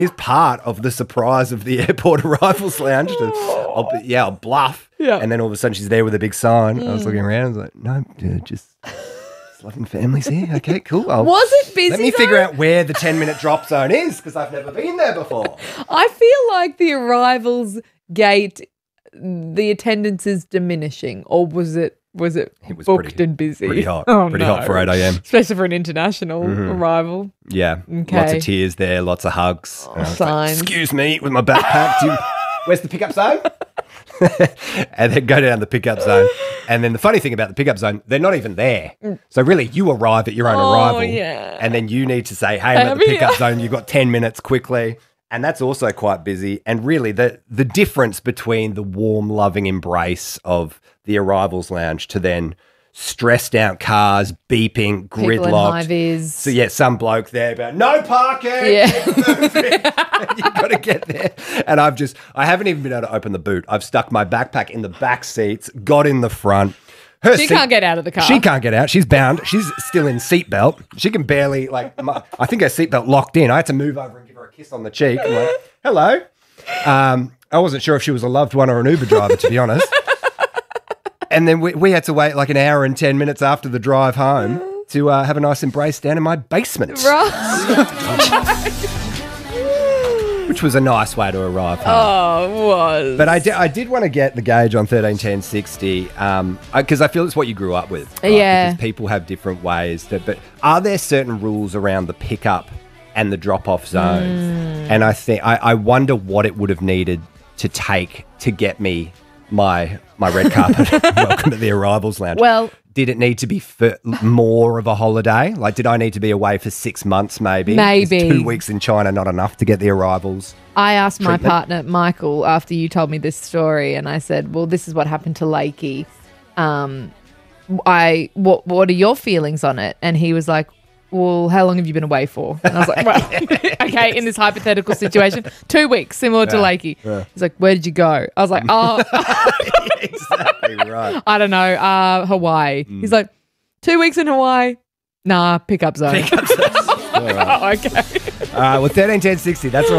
He's part of the surprise of the airport arrivals lounge. I'll bluff. Yeah. And then all of a sudden she's there with a big sign. I was looking around. I was like, no, dude, just loving families here. Okay, cool. Was it busy? Let me figure out where the 10-minute drop zone is because I've never been there before. I feel like the arrivals gate, the attendance is diminishing, or was it booked and busy? Pretty hot. Oh, pretty hot for 8 a.m. Especially for an international arrival. Yeah. Okay. Lots of tears there, lots of hugs. And I was like, signs. excuse me, with my backpack. Where's the pickup zone? And then go down the pickup zone. And then the funny thing about the pickup zone, they're not even there. So really, you arrive at your own arrival. Yeah. And then you need to say, hey, I'm at the pickup zone. You've got 10 minutes quickly. And that's also quite busy. And really, the difference between the warm, loving embrace of the arrivals lounge to then stressed out cars, beeping, gridlocked. So, yeah, some bloke there about, no parking. Yeah. You got to get there. And I haven't even been able to open the boot. I've stuck my backpack in the back seats, got in the front. She can't get out of the car. She can't get out. She's bound. She's still in seatbelt. She can barely, I think her seatbelt locked in. I had to move over and give her a kiss on the cheek. I'm like, hello. I wasn't sure if she was a loved one or an Uber driver, to be honest. And then we had to wait like an hour and 10 minutes after the drive home to have a nice embrace down in my basement. Right. Which was a nice way to arrive home. Oh, it was. But I did want to get the gauge on 131060 because I feel it's what you grew up with. Right? Yeah. Because people have different ways. But are there certain rules around the pickup and the drop-off zones? And I wonder what it would have needed to take to get me my red carpet welcome to the arrivals lounge. Well, did it need to be for more of a holiday? Like, did I need to be away for 6 months maybe? Maybe. Is 2 weeks in China not enough to get the arrivals? I asked my treatment? partner, Michael, after you told me this story, and I said, well, this is what happened to Lakey. What are your feelings on it? And he was like, well, how long have you been away for? And I was like, well, okay, in this hypothetical situation, 2 weeks, similar to Lakey. Yeah. He's like, where did you go? I was like, oh. Exactly right. I don't know, Hawaii. He's like, 2 weeks in Hawaii? Nah, pickup zone. All right. Oh, okay. All right, well, 131060, that's all.